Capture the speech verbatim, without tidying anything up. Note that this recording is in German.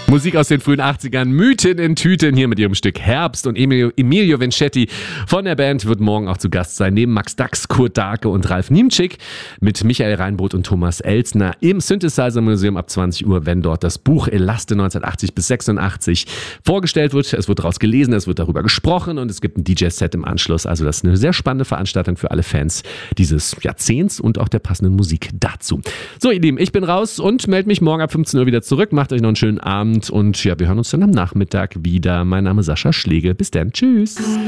Musik aus den frühen achtzigern, Mythen in Tüten, hier mit ihrem Stück Herbst. Und Emilio, Emilio Vincetti von der Band wird morgen auch zu Gast sein, neben Max Dachs, Kurt Dahlke und Ralf Niemczyk mit Michael Reinboth und Thomas Elsner im Synthesizer Museum ab zwanzig Uhr, wenn dort das Buch Elaste neunzehnhundertachtzig bis sechsundachtzig vorgestellt wird. Es wird daraus gelesen, es wird darüber gesprochen und es gibt ein D J-Set im Anschluss. Also das ist eine sehr spannende Veranstaltung für alle Fans dieses Jahrzehnts und auch der passenden Musik dazu. So, ihr Lieben, ich bin raus und melde mich morgen ab fünfzehn Uhr wieder zurück. Macht euch noch einen schönen Abend und ja, wir hören uns dann am Nachmittag wieder. Mein Name ist Sascha Schlegel. Bis dann. Tschüss.